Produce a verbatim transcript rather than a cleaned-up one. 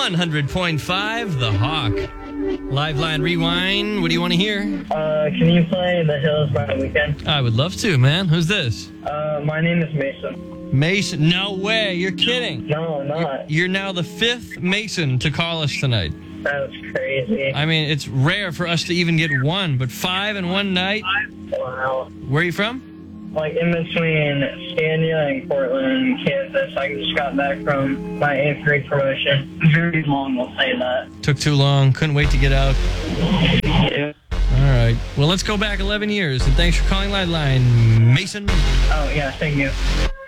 one hundred point five The Hawk. Liveline Rewind. What do you want to hear? Uh, can you play The Hills by The Weeknd? I would love to, man. Who's this? Uh, my name is Mason. Mason. No way. You're kidding. No, I'm not. You're now the fifth Mason to call us tonight. That's crazy. I mean, it's rare for us to even get one, but five in one night? Wow. Where are you from? Like in between Scania and Portland, Kansas. I just got back from my eighth grade promotion. Very long, we'll say that. Took too long. Couldn't wait to get out. Yeah. All right. Well, let's go back eleven years. And thanks for calling Liveline, Mason. Oh, yeah, thank you.